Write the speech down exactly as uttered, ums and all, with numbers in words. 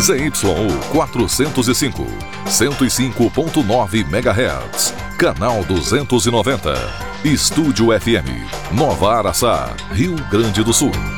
Z Y U quatrocentos e cinco, cento e cinco ponto nove megahertz, canal duzentos e noventa. Estúdio F M, Nova Araçá, Rio Grande do Sul.